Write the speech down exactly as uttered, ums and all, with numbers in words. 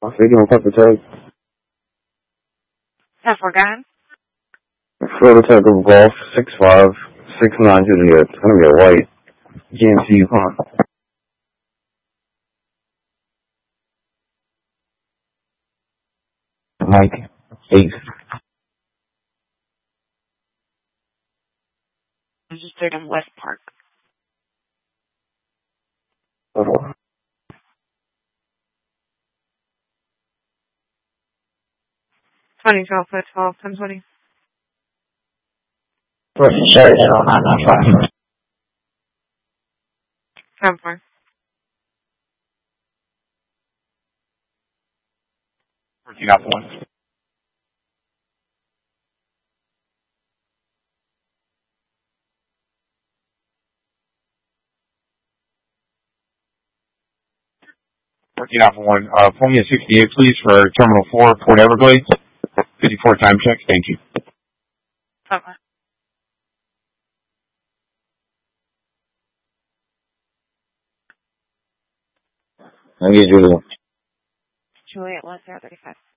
Speaking on Pepper Tech. F four gun. Florida Tech of Golf, six five, six nine Juliet. It's going to be a white G M C Yukon. Mike, eight. Registered in West Park. Oh. twenty twelve, foot twelve, ten twenty. Sorry, zero nine nine five. ten four. Working up one. Working off one. Uh, pull me a sixty-eight, please, for Terminal four, Port Everglades. fifty-four time check. Thank you. Okay. I'll get Juliet. Juliet one zero thirty five.